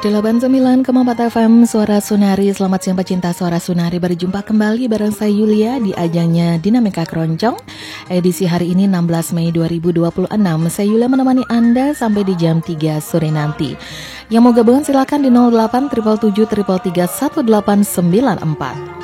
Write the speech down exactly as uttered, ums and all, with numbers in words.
delapan puluh sembilan koma empat F M Suara Sunari. Selamat siang pecinta Suara Sunari. Berjumpa kembali bareng saya Yulia di ajangnya Dinamika Keroncong. Edisi hari ini enam belas Mei dua ribu dua puluh enam. Saya Yulia menemani Anda sampai di jam tiga sore nanti. Yang mau gabungan silakan di nol delapan tujuh tujuh tujuh tiga tiga satu delapan sembilan empat.